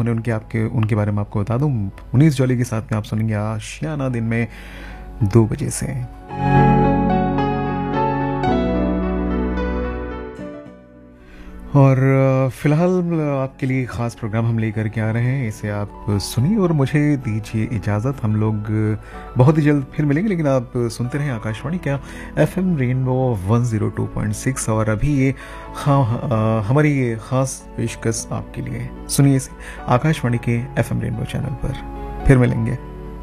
होने उनके बारे में आपको बता दूं। मुनीस जॉली के साथ में आप सुनेंगे आशियाना दिन में 2 बजे से। और फिलहाल आपके लिए ख़ास प्रोग्राम हम लेकर के आ रहे हैं, इसे आप सुनिए और मुझे दीजिए इजाज़त। हम लोग बहुत ही जल्द फिर मिलेंगे, लेकिन आप सुनते रहें आकाशवाणी का FM रेनबो 102.6। और अभी ये हमारी ये ख़ास पेशकश आपके लिए, सुनिए इसे आकाशवाणी के FM रेनबो चैनल पर। फिर मिलेंगे।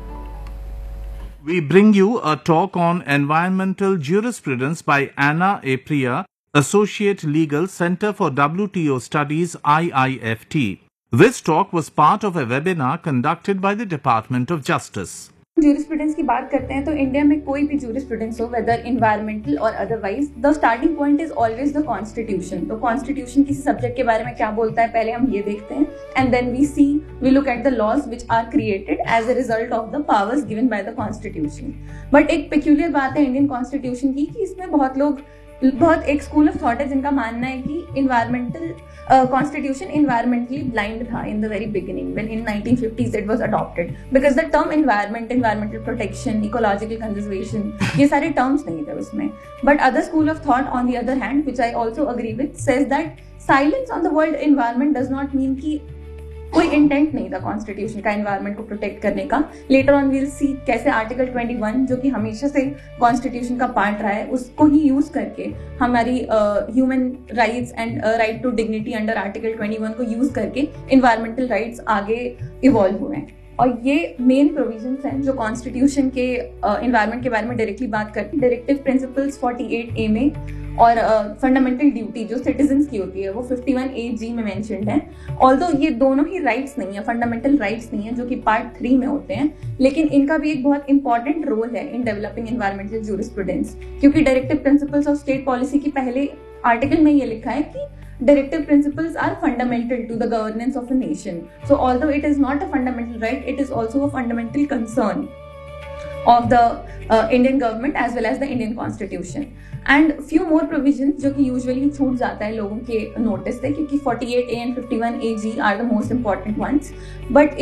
We bring you a talk on environmental jurisprudence by Anna A. Priya, Associate Legal Center for WTO Studies, IIFT. This talk was part of a webinar conducted by the Department of Justice. Jurisprudence की बात करते हैं तो India में कोई भी jurisprudence हो, weather environmental और otherwise, the starting point is always the constitution. तो कॉन्स्टिट्यूशन किसी सब्जेक्ट के बारे में क्या बोलता है, पहले हम ये देखते हैं, and then we look at the laws which are created as a result of the powers given by the constitution. But एक पेक्यूलियर बात है इंडियन कॉन्स्टिट्यूशन की कि इसमें बहुत एक स्कूल ऑफ थॉट है जिनका मानना है कि कॉन्स्टिट्यूशन इन्वायरमेंटली ब्लाइंड था in the very beginning when in 1950s it was adopted, because the term environmental protection, ecological conservation, ये सारे टर्म्स नहीं थे उसमें। But other school of thought on the other hand, which I also agree with, says that silence on the word environment does not mean कि कोई intent नहीं था constitution का एनवायरमेंट को प्रोटेक्ट करने का। लेटर ऑन वील सी कैसे article 21 जो कि हमेशा से कॉन्स्टिट्यूशन का पार्ट रहा है, उसको ही यूज करके हमारी human rights and right to dignity under article 21 को यूज करके इन्वायरमेंटल राइट्स आगे इवॉल्व हुए हैं। और ये मेन प्रोविजंस हैं जो कॉन्स्टिट्यूशन के इन्वायरमेंट के बारे में डायरेक्टली बात करते हैं। डायरेक्टिव प्रिंसिपल्स 48A में, और फंडामेंटल ड्यूटी जो सिटीजन्स की होती है वो 51AG में मेंशन्ड है। ऑल्दो ये दोनों ही राइट्स नहीं है, फंडामेंटल राइट्स नहीं है, जो कि पार्ट 3 में होते हैं, लेकिन इनका भी एक बहुत इंपॉर्टेंट रोल है इन डेवलपिंग एनवायरमेंटल ज्यूरिस्प्रूडेंस, क्योंकि directive principles of state policy की पहले आर्टिकल में ये लिखा है कि directive principles are fundamental to the governance of a nation. So although it is not a fundamental right, it is also a fundamental concern of the Indian government as well as the Indian constitution. And few more provisions जो कि usually छूट जाता है लोगों के notice से, क्योंकि 48A and 51AG are the most important ones. But